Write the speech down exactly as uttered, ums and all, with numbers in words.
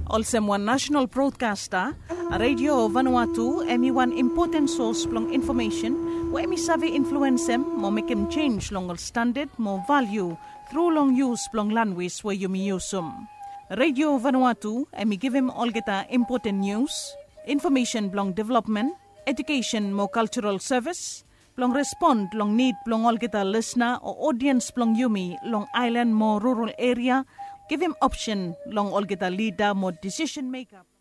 Also, one national broadcaster, Radio Vanuatu, emi one important source plong information, wa emi sabi influence em, mo make em change long standard, mo value, through long use plong language wa yumi usum. Radio Vanuatu, emi give him all geta important news, information plong development, education mo cultural service, plong respond long need plong all geta listener or audience plong yumi long island mo rural area, give him option long all geta leader mo decision maker.